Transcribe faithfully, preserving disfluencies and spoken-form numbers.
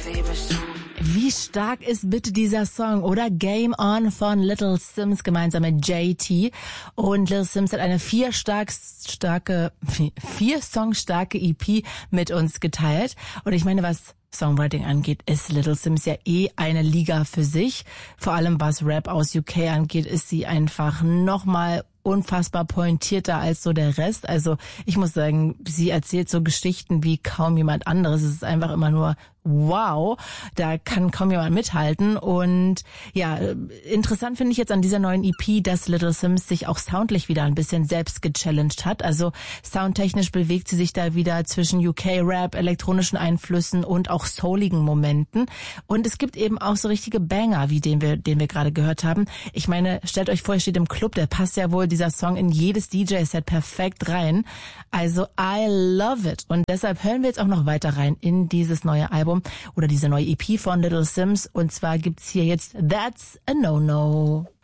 Wie stark ist bitte dieser Song, oder? Game On von Little Simz gemeinsam mit J T. Und Little Simz hat eine vier stark, starke, vier Song starke E P mit uns geteilt. Und ich meine, was Songwriting angeht, ist Little Simz ja eh eine Liga für sich. Vor allem was Rap aus U K angeht, ist sie einfach nochmal unfassbar pointierter als so der Rest. Also ich muss sagen, sie erzählt so Geschichten wie kaum jemand anderes. Es ist einfach immer nur wow, da kann kaum jemand mithalten. Und ja, interessant finde ich jetzt an dieser neuen E P, dass Little Simz sich auch soundlich wieder ein bisschen selbst gechallenged hat. Also soundtechnisch bewegt sie sich da wieder zwischen U K-Rap, elektronischen Einflüssen und auch souligen Momenten. Und es gibt eben auch so richtige Banger, wie den wir, den wir gerade gehört haben. Ich meine, stellt euch vor, ihr steht im Club, der passt ja wohl dieser Song in jedes D J-Set perfekt rein. Also I love it. Und deshalb hören wir jetzt auch noch weiter rein in dieses neue Album oder diese neue E P von Little Simz. Und zwar gibt's hier jetzt That's a No-No.